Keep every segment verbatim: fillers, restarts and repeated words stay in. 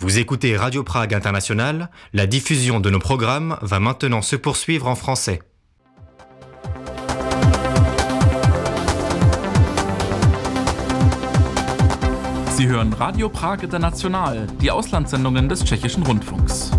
Vous écoutez Radio Prague International, la diffusion de nos programmes va maintenant se poursuivre en français. Sie hören Radio Prague International, die Auslandssendungen des Tschechischen Rundfunks.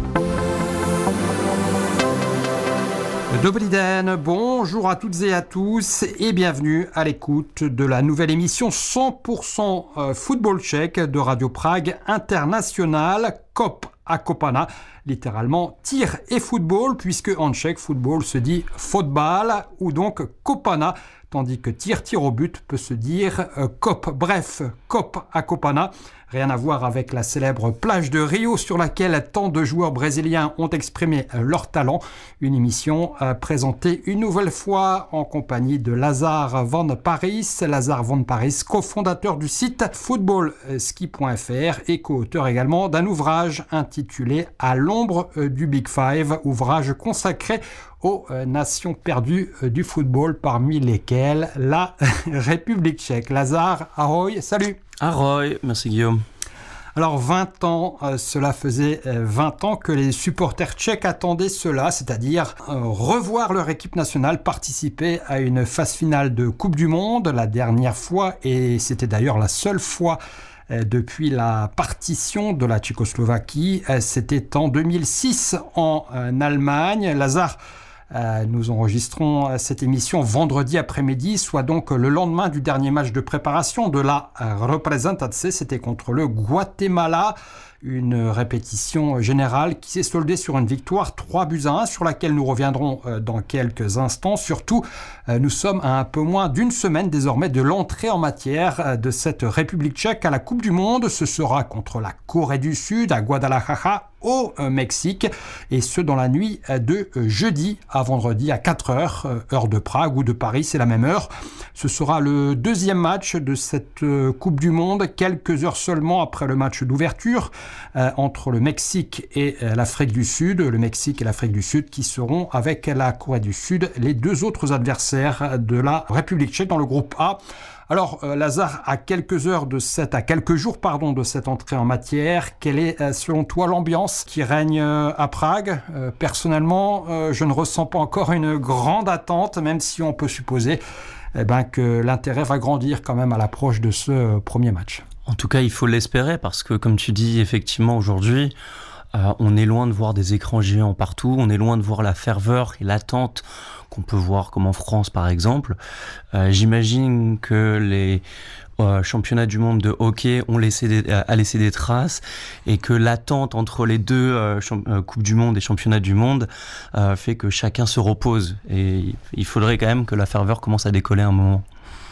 Dobrý den, bonjour à toutes et à tous et bienvenue à l'écoute de la nouvelle émission cent pour cent football tchèque de Radio Prague International, Kop a Kopana, littéralement tir et football, puisque en tchèque football se dit fotbal ou donc Kopana, tandis que tir, tir au but peut se dire euh, Kop. Bref, Kop a Kopana, rien à voir avec la célèbre plage de Rio sur laquelle tant de joueurs brésiliens ont exprimé euh, leur talent. Une émission euh, présentée une nouvelle fois en compagnie de Lazare Van Parijs. Lazare Van Parijs, cofondateur du site football ski point f r et co-auteur également d'un ouvrage intitulé « À l'ombre euh, du Big Five », ouvrage consacré aux euh, nations perdues euh, du football, parmi lesquelles la République tchèque. Lazare, ahoy, salut. Ahoy, merci Guillaume. Alors vingt ans, euh, cela faisait euh, vingt ans que les supporters tchèques attendaient cela, c'est-à-dire euh, revoir leur équipe nationale participer à une phase finale de Coupe du Monde, la dernière fois, et c'était d'ailleurs la seule fois euh, depuis la partition de la Tchécoslovaquie, euh, c'était en deux mille six en euh, Allemagne. Lazare, Euh, nous enregistrons cette émission vendredi après-midi, soit donc le lendemain du dernier match de préparation de la euh, Reprezentace. C'était contre le Guatemala. Une répétition générale qui s'est soldée sur une victoire trois buts à un, sur laquelle nous reviendrons euh, dans quelques instants. Surtout, euh, nous sommes à un peu moins d'une semaine désormais de l'entrée en matière euh, de cette République tchèque à la Coupe du Monde. Ce sera contre la Corée du Sud à Guadalajara au euh, Mexique, et ce dans la nuit euh, de euh, jeudi à vendredi à quatre heures, euh, heure de Prague ou de Paris, c'est la même heure. Ce sera le deuxième match de cette euh, Coupe du Monde, quelques heures seulement après le match d'ouverture euh, entre le Mexique et euh, l'Afrique du Sud. Le Mexique et l'Afrique du Sud qui seront, avec la Corée du Sud, les deux autres adversaires de la République tchèque dans le groupe A. Alors, euh, Lazare, à quelques heures de cette, à quelques jours, pardon, de cette entrée en matière, quelle est, euh, selon toi, l'ambiance qui règne euh, à Prague ? euh, Personnellement, euh, je ne ressens pas encore une grande attente, même si on peut supposer eh ben, que l'intérêt va grandir quand même à l'approche de ce euh, premier match. En tout cas, il faut l'espérer, parce que, comme tu dis, effectivement, aujourd'hui, euh, on est loin de voir des écrans géants partout, on est loin de voir la ferveur et l'attente qu'on peut voir comme en France par exemple. Euh, j'imagine que les euh, championnats du monde de hockey ont laissé des, a laissé des traces, et que l'attente entre les deux euh, champ- euh, Coupes du Monde et Championnats du Monde euh, fait que chacun se repose, et il faudrait quand même que la ferveur commence à décoller un moment.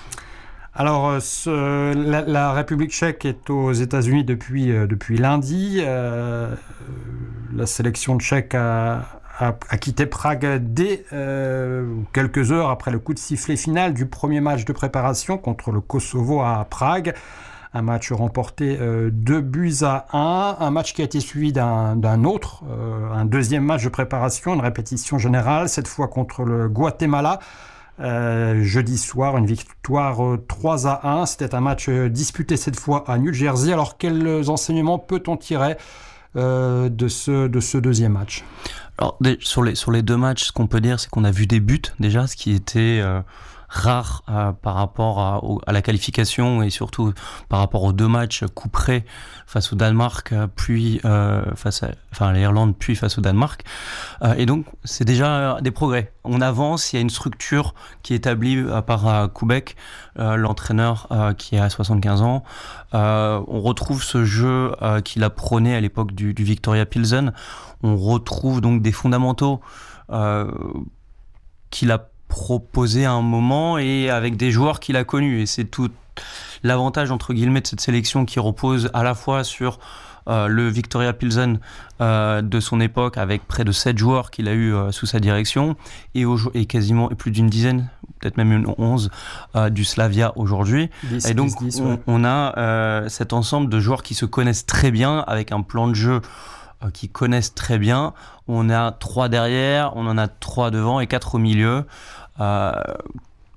Alors, ce, la, la République tchèque est aux États-Unis depuis, euh, depuis lundi. Euh, la sélection tchèque a, a, a quitté Prague dès euh, quelques heures après le coup de sifflet final du premier match de préparation contre le Kosovo à Prague. Un match remporté euh, deux buts à un, un match qui a été suivi d'un, d'un autre, euh, un deuxième match de préparation, une répétition générale, cette fois contre le Guatemala. Euh, jeudi soir, une victoire euh, trois à un. C'était un match euh, disputé cette fois à New Jersey. Alors, quels enseignements peut-on tirer euh, de, ce, de ce deuxième match ? Alors, sur les, sur les deux matchs, ce qu'on peut dire, c'est qu'on a vu des buts déjà, ce qui était euh, rare euh, par rapport à, au, à la qualification, et surtout par rapport aux deux matchs coup près face au Danemark, puis euh, face à, enfin, à l'Irlande, puis face au Danemark. Euh, et donc, c'est déjà des progrès. On avance, il y a une structure qui est établie euh, par euh, Kubek, euh, l'entraîneur euh, qui a soixante-quinze ans. Euh, on retrouve ce jeu euh, qu'il a prôné à l'époque du, du Victoria Pilsen. On retrouve donc des fondamentaux euh, qu'il a proposé à un moment, et avec des joueurs qu'il a connus. Et c'est tout l'avantage, entre guillemets, de cette sélection, qui repose à la fois sur euh, le Victoria Pilsen euh, de son époque, avec près de sept joueurs qu'il a eu euh, sous sa direction, et, au, et quasiment plus d'une dizaine, peut-être même une onze, euh, du Slavia aujourd'hui. dix, et donc, dix, dix, on, ouais. on a euh, cet ensemble de joueurs qui se connaissent très bien, avec un plan de jeu euh, qui connaissent très bien. On a trois derrière, on en a trois devant et quatre au milieu. Euh,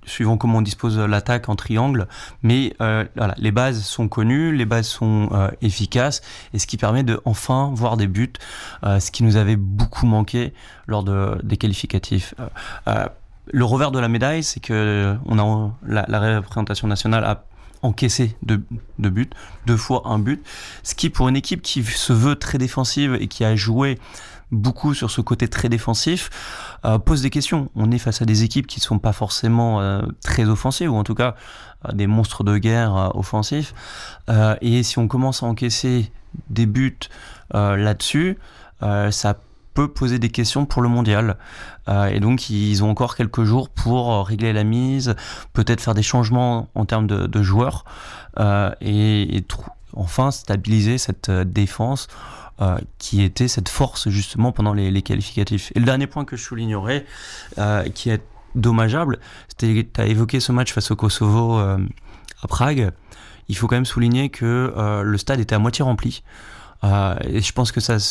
suivant comment on dispose l'attaque en triangle. Mais euh, voilà, les bases sont connues, les bases sont euh, efficaces, et ce qui permet de enfin voir des buts, euh, ce qui nous avait beaucoup manqué lors de, des qualificatifs. Euh, euh, le revers de la médaille, c'est que on a, la, la représentation nationale a encaissé deux, deux buts, deux fois un but, ce qui pour une équipe qui se veut très défensive et qui a joué beaucoup sur ce côté très défensif, euh, pose des questions. On est face à des équipes qui ne sont pas forcément euh, très offensives, ou en tout cas euh, des monstres de guerre euh, offensifs. Euh, et si on commence à encaisser des buts euh, là-dessus, euh, ça peut poser des questions pour le mondial. Euh, et donc, ils ont encore quelques jours pour régler la mise, peut-être faire des changements en termes de, de joueurs, euh, et, et tr- enfin stabiliser cette défense Euh, qui était cette force justement pendant les, les qualificatifs. Et le dernier point que je soulignerai, euh, qui est dommageable, c'était, tu as évoqué ce match face au Kosovo euh, à Prague. Il faut quand même souligner que euh, le stade était à moitié rempli. Euh, et je pense que ça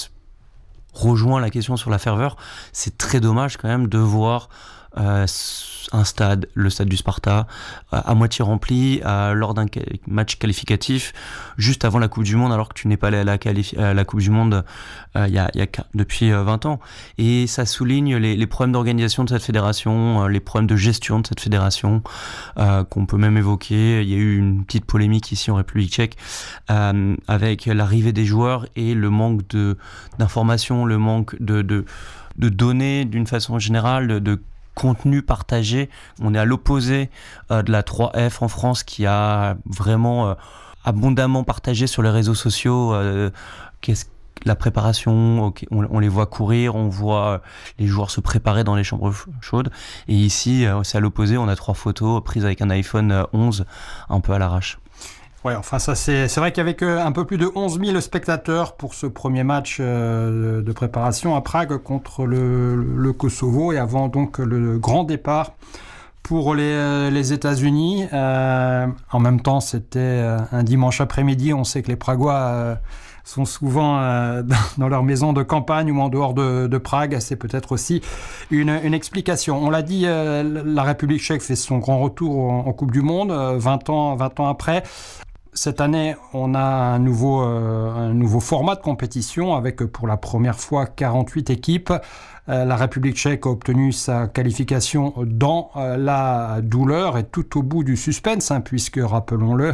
rejoint la question sur la ferveur. C'est très dommage quand même de voir euh, un stade, le stade du Sparta, euh, à moitié rempli euh, lors d'un ca- match qualificatif juste avant la Coupe du Monde, alors que tu n'es pas allé à la, qualifi- à la Coupe du Monde euh, y a, y a, depuis euh, vingt ans. Et ça souligne les, les problèmes d'organisation de cette fédération, euh, les problèmes de gestion de cette fédération, euh, qu'on peut même évoquer. Il y a eu une petite polémique ici en République tchèque euh, avec l'arrivée des joueurs et le manque de, d'informations, le manque de, de, de données d'une façon générale, de, de contenu partagé. On est à l'opposé euh, de la trois F en France, qui a vraiment euh, abondamment partagé sur les réseaux sociaux euh, qu'est-ce la préparation, okay, on, on les voit courir, on voit les joueurs se préparer dans les chambres chaudes. Et ici, euh, c'est à l'opposé, on a trois photos prises avec un iPhone onze, un peu à l'arrache. Ouais, enfin ça c'est, c'est vrai qu'avec euh, un peu plus de onze mille spectateurs pour ce premier match euh, de préparation à Prague contre le, le Kosovo, et avant donc le grand départ pour les, les États-Unis. Euh, en même temps, c'était un dimanche après-midi. On sait que les Pragois euh, sont souvent euh, dans leur maison de campagne ou en dehors de, de Prague. C'est peut-être aussi une, une explication. On l'a dit, euh, la République tchèque fait son grand retour en, en Coupe du Monde, euh, vingt ans, vingt ans après. Cette année, on a un nouveau, euh, un nouveau format de compétition avec pour la première fois quarante-huit équipes. Euh, la République tchèque a obtenu sa qualification dans euh, la douleur et tout au bout du suspense, hein, puisque, rappelons-le,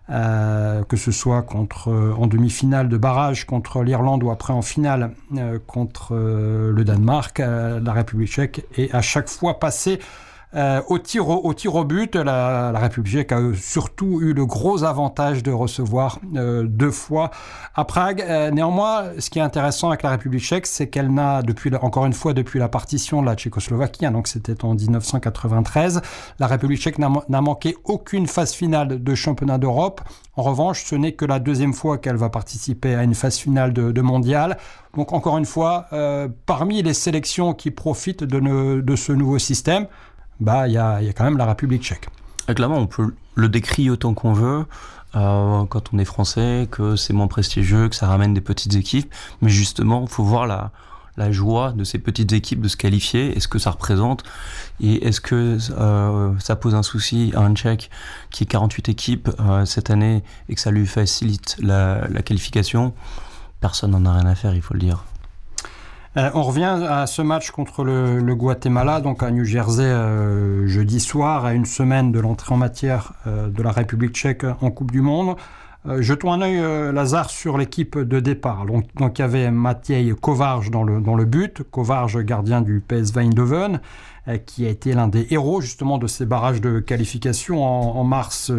euh, que ce soit contre, euh, en demi-finale de barrage contre l'Irlande ou après en finale euh, contre euh, le Danemark, euh, la République tchèque est à chaque fois passée Euh, au, tir au, au tir au but. La, la République tchèque a surtout eu le gros avantage de recevoir euh, deux fois à Prague. Euh, néanmoins, ce qui est intéressant avec la République tchèque, c'est qu'elle n'a, depuis la, encore une fois, depuis la partition de la Tchécoslovaquie, hein, donc c'était en dix-neuf cent quatre-vingt-treize, la République tchèque n'a, n'a manqué aucune phase finale de championnat d'Europe. En revanche, ce n'est que la deuxième fois qu'elle va participer à une phase finale de, de mondial. Donc encore une fois, euh, parmi les sélections qui profitent de, ne, de ce nouveau système, bah, il y a, y a quand même la République tchèque. Et clairement, on peut le décrire autant qu'on veut, euh, quand on est français, que c'est moins prestigieux, que ça ramène des petites équipes. Mais justement, il faut voir la, la joie de ces petites équipes de se qualifier, et ce que ça représente. Et est-ce que euh, ça pose un souci à un Tchèque qui est quarante-huit équipes euh, cette année et que ça lui facilite la, la qualification? Personne n'en a rien à faire, il faut le dire. Euh, on revient à ce match contre le, le Guatemala, donc à New Jersey, euh, jeudi soir, à une semaine de l'entrée en matière euh, de la République tchèque en Coupe du Monde. Euh, jetons un œil, euh, Lazare, sur l'équipe de départ. Donc, donc il y avait Matěj Kovář dans le, dans le but, Kovář, gardien du P S V Eindhoven, euh, qui a été l'un des héros justement de ces barrages de qualification en, en mars